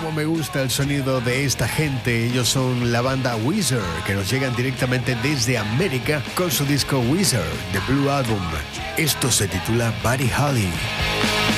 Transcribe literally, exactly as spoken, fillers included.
Cómo me gusta el sonido de esta gente. Ellos son la banda Weezer, que nos llegan directamente desde América con su disco Weezer, The Blue Album. Esto se titula Buddy Holly.